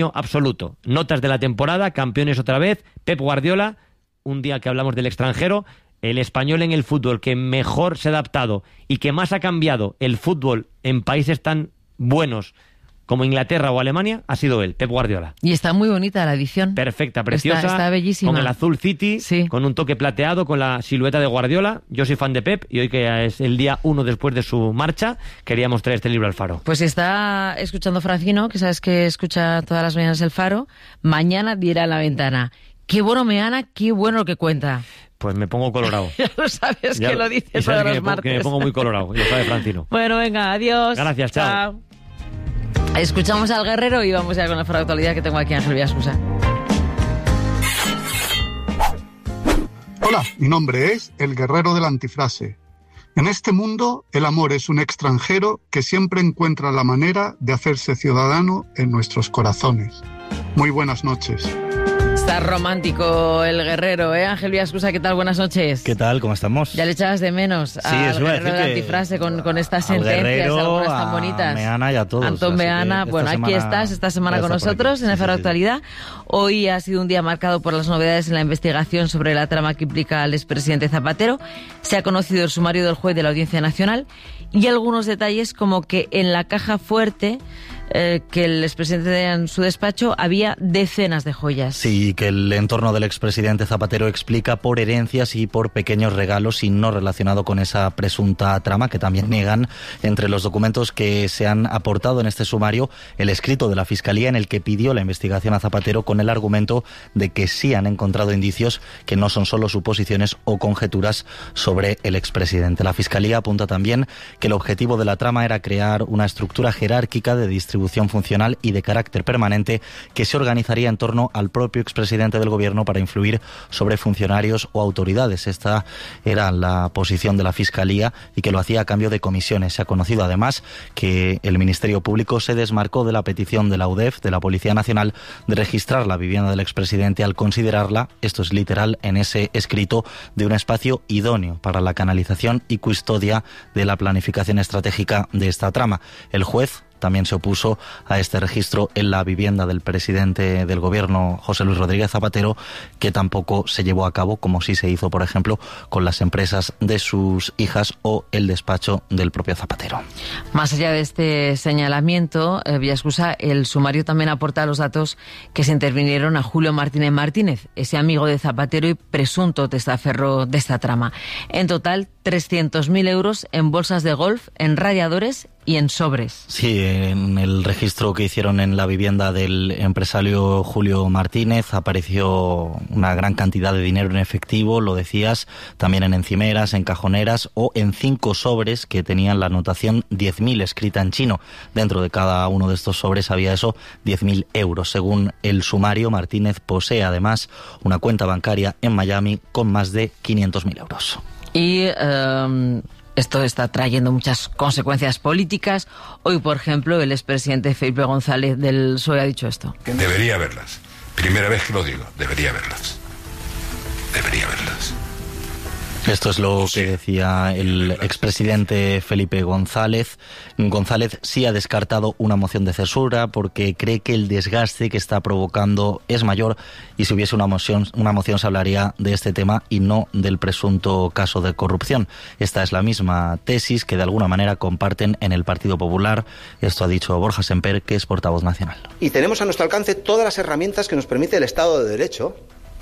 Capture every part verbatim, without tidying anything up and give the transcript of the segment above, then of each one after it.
absoluto. Notas de la temporada, campeones otra vez, Pep Guardiola, un día que hablamos del extranjero, el español en el fútbol que mejor se ha adaptado y que más ha cambiado el fútbol en países tan buenos como Inglaterra o Alemania, ha sido él, Pep Guardiola. Y está muy bonita la edición. Perfecta, preciosa. Está, está bellísima. Con el azul City, sí. Con un toque plateado, con la silueta de Guardiola. Yo soy fan de Pep y hoy, que es el día uno después de su marcha, quería mostrar este libro al Faro. Pues está escuchando Francino, que sabes que escucha todas las mañanas el Faro. Mañana dirá en la ventana: qué bueno Meana, qué bueno lo que cuenta. Pues me pongo colorado. Ya lo sabes ya, que lo dices todos los que me, martes. Que me pongo muy colorado, ya sabe Francino. Bueno, venga, adiós. Gracias, chao. chao. Escuchamos al Guerrero y vamos ya con la actualidad que tengo aquí, Ángel Villaescusa. Hola, mi nombre es El Guerrero de la Antifrase. En este mundo, el amor es un extranjero que siempre encuentra la manera de hacerse ciudadano en nuestros corazones. Muy buenas noches. Está romántico el Guerrero, ¿eh? Ángel Villaescusa, ¿qué tal? Buenas noches. ¿Qué tal? ¿Cómo estamos? Ya le echabas de menos sí, al Guerrero de la que Antifrase con, con estas al sentencias, Guerrero, algunas tan a bonitas. Meana y a todos. Antón Meana, bueno, aquí semana, estás esta semana con nosotros sí, en el Faro sí, Actualidad. Sí. Hoy ha sido un día marcado por las novedades en la investigación sobre la trama que implica al expresidente Zapatero. Se ha conocido el sumario del juez de la Audiencia Nacional y algunos detalles como que en la caja fuerte eh, que el expresidente tenía en su despacho había decenas de joyas. Sí, que el entorno del expresidente Zapatero explica por herencias y por pequeños regalos y no relacionado con esa presunta trama, que también niegan. Entre los documentos que se han aportado en este sumario, el escrito de la Fiscalía en el que pidió la investigación a Zapatero con el argumento de que sí han encontrado indicios que no son solo suposiciones o conjeturas sobre el expresidente. La Fiscalía apunta también que el objetivo de la trama era crear una estructura jerárquica de distribución funcional y de carácter permanente que se organizaría en torno al propio expresidente del gobierno para influir sobre funcionarios o autoridades. Esta era la posición de la Fiscalía y que lo hacía a cambio de comisiones. Se ha conocido además que el Ministerio Público se desmarcó de la petición de la U D E F, de la Policía Nacional, de registrar la vivienda del expresidente al considerarla, esto es literal en ese escrito, de un espacio idóneo para la canalización y custodia de la planificación estratégica de esta trama. El juez también se opuso a este registro en la vivienda del presidente del gobierno, José Luis Rodríguez Zapatero, que tampoco se llevó a cabo, como sí se hizo, por ejemplo, con las empresas de sus hijas o el despacho del propio Zapatero. Más allá de este señalamiento, eh, Villaescusa, el sumario también aporta los datos que se intervinieron a Julio Martínez Martínez, ese amigo de Zapatero y presunto testaferro de esta trama. En total, trescientos mil euros en bolsas de golf, en radiadores y en sobres. Sí, en el registro que hicieron en la vivienda del empresario Julio Martínez apareció una gran cantidad de dinero en efectivo, lo decías, también en encimeras, en cajoneras o en cinco sobres que tenían la anotación diez mil escrita en chino. Dentro de cada uno de estos sobres había eso, diez mil euros. Según el sumario, Martínez posee además una cuenta bancaria en Miami con más de quinientos mil euros. Y um, esto está trayendo muchas consecuencias políticas. Hoy, por ejemplo, el expresidente Felipe González del P S O E ha dicho esto. Debería verlas. Primera vez que lo digo. Debería verlas. Debería verlas. Esto es lo que decía el expresidente Felipe González. González sí ha descartado una moción de censura porque cree que el desgaste que está provocando es mayor y si hubiese una moción, una moción se hablaría de este tema y no del presunto caso de corrupción. Esta es la misma tesis que de alguna manera comparten en el Partido Popular. Esto ha dicho Borja Semper, que es portavoz nacional. Y tenemos a nuestro alcance todas las herramientas que nos permite el Estado de Derecho.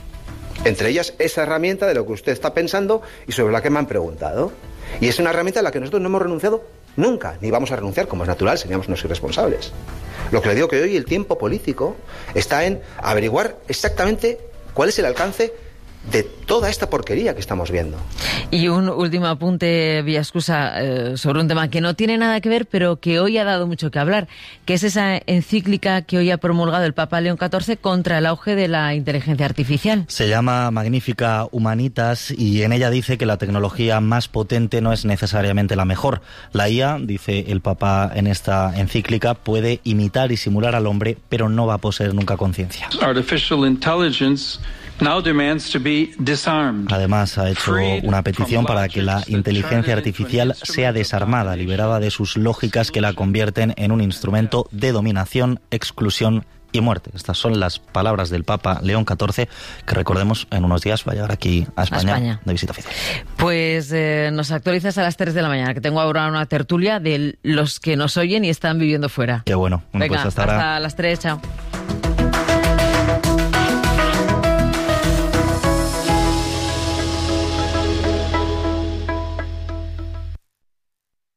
Entre ellas, esa herramienta de lo que usted está pensando y sobre la que me han preguntado. Y es una herramienta a la que nosotros no hemos renunciado nunca, ni vamos a renunciar, como es natural, seríamos unos irresponsables. Lo que le digo que hoy el tiempo político está en averiguar exactamente cuál es el alcance de toda esta porquería que estamos viendo. Y un último apunte, Villaescusa, eh, sobre un tema que no tiene nada que ver, pero que hoy ha dado mucho que hablar, que es esa encíclica que hoy ha promulgado el Papa León catorce contra el auge de la inteligencia artificial. Se llama Magnifica Humanitas y en ella dice que la tecnología más potente no es necesariamente la mejor. La I A, dice el Papa en esta encíclica, puede imitar y simular al hombre, pero no va a poseer nunca conciencia. Artificial intelligence now demands to be disarmed. Además, ha hecho una petición para que la inteligencia artificial sea desarmada, liberada de sus lógicas que la convierten en un instrumento de dominación, exclusión y muerte. Estas son las palabras del Papa León catorce, que recordemos en unos días va a llegar aquí a España, a España. de visita oficial. Pues eh, nos actualizas a las tres de la mañana, que tengo ahora una tertulia de los que nos oyen y están viviendo fuera. Qué bueno. Venga, pues hasta, hasta ahora. las tres, chao.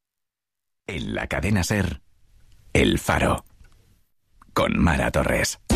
En la cadena SER, El Faro, con Mara Torres.